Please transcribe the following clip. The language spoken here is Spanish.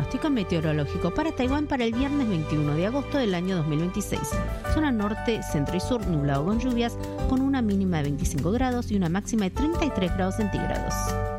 pronóstico meteorológico para Taiwán para el viernes 21 de agosto del año 2026. Zona norte, centro y sur, nublado con lluvias, con una mínima de 25 grados y una máxima de 33 grados centígrados.